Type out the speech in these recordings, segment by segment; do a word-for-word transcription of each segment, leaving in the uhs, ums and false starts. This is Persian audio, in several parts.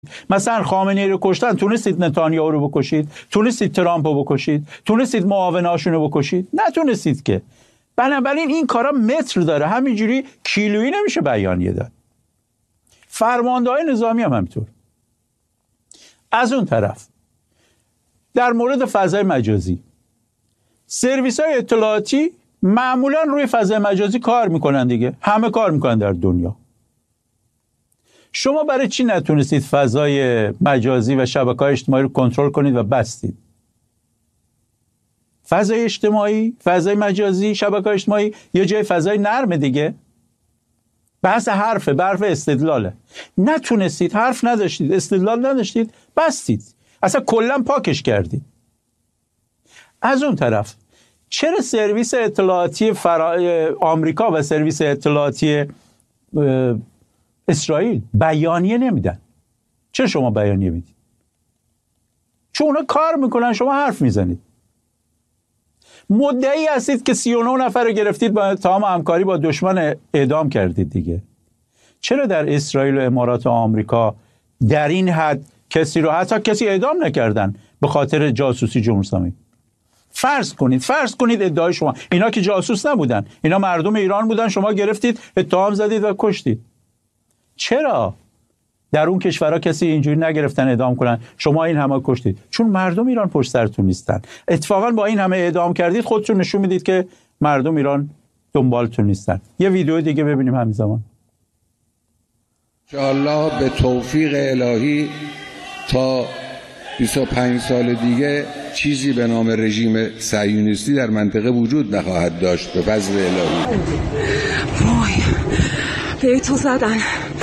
مثلا خامنه‌ای رو کشتن، تونستید نتانیاهو رو بکشید؟ تونستید ترامپ رو بکشید؟ تونستید معاوناشون رو بکشید؟ نتونستید که. بنابراین این کارا متر داره، همینجوری کیلویی نمیشه بیانیه داد. فرمانده‌های نظامی هم همینطور. از اون طرف در مورد فضای مجازی، سرویس‌های اطلاعاتی معمولا روی فضای مجازی کار میکنن دیگه، همه کار میکنن در دنیا. شما برای چی نتونستید فضای مجازی و شبکه‌های اجتماعی رو کنترل کنید و بستید؟ فضای اجتماعی، فضای مجازی، شبکه‌های اجتماعی یه جای فضای نرم دیگه. بحث حرفه، حرف استدلاله. نتونستید، حرف نداشتید، استدلال نداشتید، بستید. اصلا کلا پاکش کردید. از اون طرف چرا سرویس اطلاعاتی فرا... آمریکا و سرویس اطلاعاتی اسرائیل بیانیه نمیدن؟ چرا شما بیانیه میدید؟ چون اونا کار میکنن، شما حرف میزنید. مدعی هستید که سی و نه نفر رو گرفتید، با تمام همکاری با دشمن اعدام کردید دیگه. چرا در اسرائیل و امارات و آمریکا در این حد کسی رو، حتی کسی اعدام نکردن به خاطر جاسوسی جمهوری اسلامی؟ فرض کنید فرض کنید ادعای شما، اینا که جاسوس نبودن، اینا مردم ایران بودن، شما گرفتید اتهام زدید و کشتید. چرا در اون کشورها کسی اینجوری نگرفتن اعدام کنن، شما این همه کشتید؟ چون مردم ایران پشت سرتون نیستن. اتفاقا با این همه اعدام کردید خودتون نشون میدید که مردم ایران دنبالتون نیستن. یه ویدیو دیگه ببینیم همین زمان. انشاءالله به توفیق الهی تا بیست و پنج سال دیگه چیزی به نام رژیم صهیونیستی در منطقه وجود نخواهد داشت به فضل الهی. وای به تو زدن.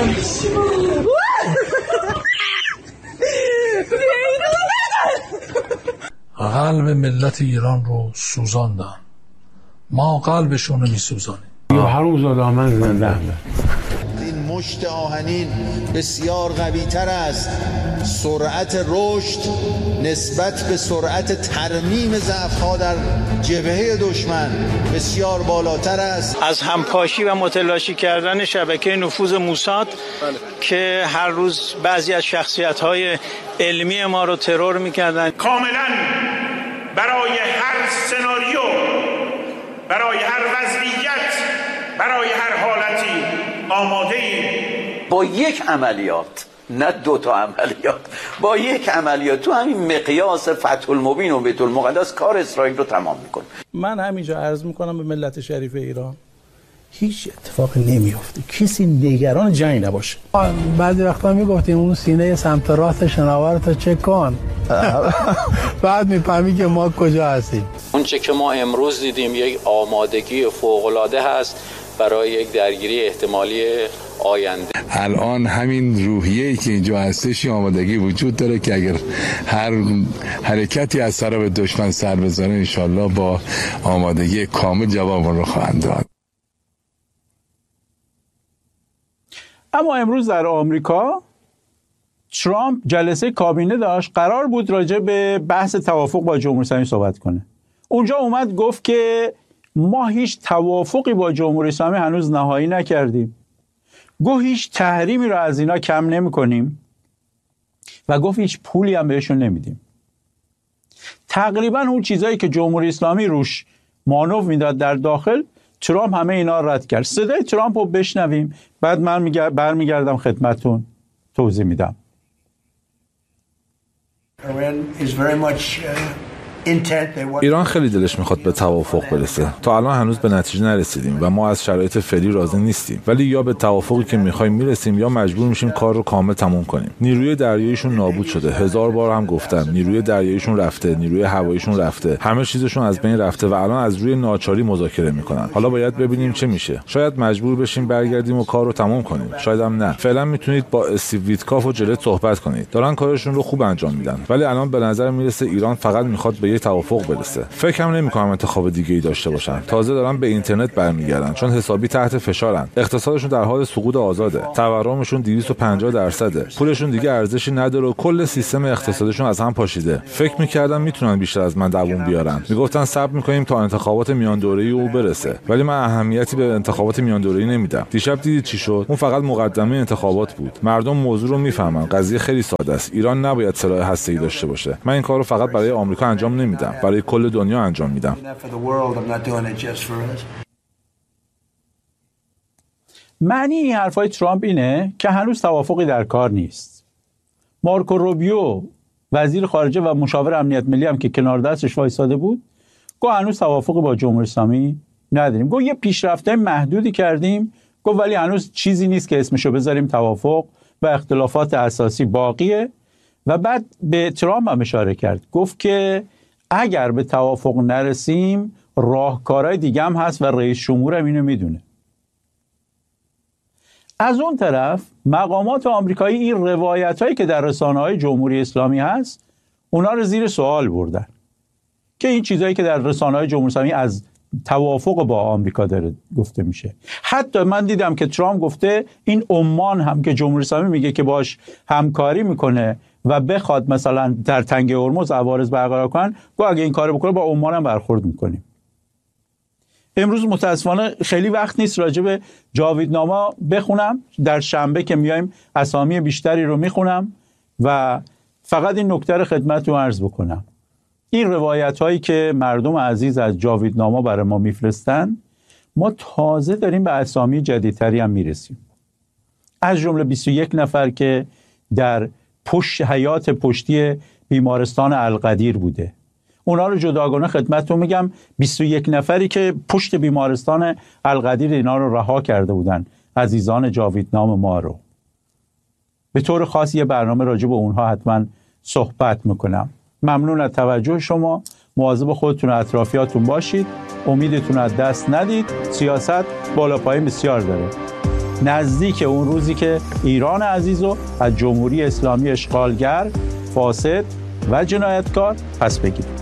قلب ملت ایران رو سوزاندن، ما قلبشون رو میسوزانیم. یا حروم زاده من زنده. این مشت آهنین بسیار قوی تر است. سرعت رشد نسبت به سرعت ترمیم ضعف‌ها در جبهه دشمن بسیار بالاتر است. از همپاشی و متلاشی کردن شبکه نفوذ موساد که هر روز بعضی از شخصیت‌های علمی ما رو ترور می‌کردن. کاملاً برای هر سناریو، برای هر وضعیت، برای هر حالتی آماده ایم. با یک عملیات، نه دو تا عملیات، با یک عملیات تو همین مقیاس فتح المبین و بیت المقدس کار اسرائیل رو تمام میکنه. من همینجا عرض میکنم به ملت شریف ایران، هیچ اتفاقی نمیافته، کسی نگران جنگ نباشه. بعضی وقتا میگفتیم اون سینه سمت راست شناور تا چک کن، بعد میفهمی که ما کجا هستیم. اون چه که ما امروز دیدیم یک آمادگی فوق‌العاده هست برای یک درگیری احتمالی آینده. الان همین روحیه‌ای که اینجا هستش آمادگی وجود داره که اگر هر حرکتی از طرف دشمن سر بزنه انشالله با آمادگی کامل جواب رو خواهند داد. اما امروز در آمریکا ترامپ جلسه کابینه داشت، قرار بود راجع به بحث توافق با جمهوری اسلامی صحبت کنه. اونجا اومد گفت که ما هیچ توافقی با جمهوری اسلامی هنوز نهایی نکردیم. گفت هیچ تحریمی رو از اینا کم نمی کنیم و گفت هیچ پولی هم بهشون نمیدیم. تقریبا اون چیزایی که جمهوری اسلامی روش مانور میداد در داخل، ترامپ همه اینا رد کرد. صدای ترامپ رو بشنویم، بعد من برمیگردم خدمتون توضیح میدم. ایران خیلی دلش میخواد به توافق برسه. تا الان هنوز به نتیجه نرسیدیم و ما از شرایط فعلی راضی نیستیم، ولی یا به توافقی که میخوایم میرسیم یا مجبور میشیم کار رو کامل تموم کنیم. نیروی دریاییشون نابود شده، هزار بار هم گفتم، نیروی دریاییشون رفته، نیروی هواییشون رفته، همه چیزشون از بین رفته و الان از روی ناچاری مذاکره میکنن. حالا باید ببینیم چه میشه. شاید مجبور بشیم برگردیم و کار رو تموم کنیم، شاید هم نه. فعلا میتونید با استیو ویتکاف و جلت صحبت کنید، دارن کارشون رو خوب انجام میدن، ولی الان به نظر میرسه ایران فقط میخواد به یه توافق برسه. فکرم نمی‌کنم انتخاب دیگه‌ای داشته باشن. تازه دارن به اینترنت برمیگردن چون حسابی تحت فشارن. اقتصادشون در حال سقوط آزاده. تورمشون دویست و پنجاه درصده. پولشون دیگه ارزشی نداره و کل سیستم اقتصادشون از هم پاشیده. فکر می‌کردم میتونن بیشتر از من دووم بیارن. میگفتن صبر می‌کنیم تا انتخابات میان دوره‌ای او برسه. ولی من اهمیتی به انتخابات میان دوره‌ای نمیدم. دیشب دیدید چی شد؟ اون فقط مقدمه انتخابات بود. مردم موضوع رو میفهمن. قضیه خیلی ساده است. ایران نباید سلاح هسته‌ای داشته باشه. من این کارو فقط برای آمریکا انجام نمیدم. برای کل دنیا انجام میدم. معنی این حرفای ترامپ اینه که هنوز توافقی در کار نیست. مارکو روبیو وزیر خارجه و مشاور امنیت ملی هم که کنار دستش وایساده بود گفت هنوز توافقی با جمهوری اسلامی نداریم. گفت یه پیشرفته محدودی کردیم، گفت ولی هنوز چیزی نیست که اسمشو بذاریم توافق و اختلافات اساسی باقیه. و بعد به ترامپ هم اشاره کرد، گفت که اگر به توافق نرسیم راهکارهای دیگه هم هست و رئیس جمهور هم اینو میدونه. از اون طرف مقامات آمریکایی این روایتایی که در رسانه‌های جمهوری اسلامی هست اونا رو زیر سوال بردن که این چیزایی که در رسانه‌های جمهوری اسلامی از توافق با آمریکا داره گفته میشه. حتی من دیدم که ترامپ گفته این عمان هم که جمهوری اسلامی میگه که باش همکاری میکنه و بخواد مثلا در تنگه هرمز عوارض برقرار کنن، گفت اگه این کارو بکنه با عمان هم برخورد میکنیم. امروز متاسفانه خیلی وقت نیست راجع به جاویدنامه بخونم. در شنبه که میایم اسامی بیشتری رو میخونم و فقط این نکته رو خدمتتون عرض بکنم. این روایت هایی که مردم عزیز از جاویدنامه برای ما میفرستن، ما تازه داریم به اسامی جدیدتری هم میرسیم. از جمله بیست و یک نفر که در پشت حیات پشتی بیمارستان القدیر بوده. اونا رو جداگانه خدمتتون میگم. بیست و یک نفری که پشت بیمارستان القدیر اینا رو رها کرده بودن، عزیزان جاویدنامه ما رو. به طور خاص یه برنامه راجع به اونها حتما صحبت میکنم. ممنون از توجه شما. مواظب خودتون و اطرافیاتون باشید. امیدتون از دست ندید. سیاست بالا پایین بسیار داره. نزدیک اون روزی که ایران عزیز رو از جمهوری اسلامی اشغالگر، فاسد و جنایتکار پس بگیرید.